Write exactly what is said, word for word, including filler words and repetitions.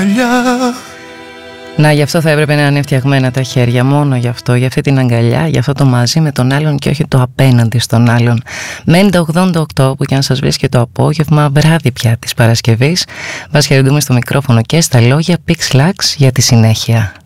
Να, γι' αυτό θα έπρεπε να είναι φτιαγμένα τα χέρια, μόνο γι' αυτό, για αυτή την αγκαλιά, για αυτό το μαζί με τον άλλον και όχι το απέναντι στον άλλον. Με ενενήντα ογδόντα οκτώ που και αν σας βρίσκει το απόγευμα, βράδυ πια της Παρασκευής, μας χαιρετούμε στο μικρόφωνο και στα λόγια, Pix Lux για τη συνέχεια.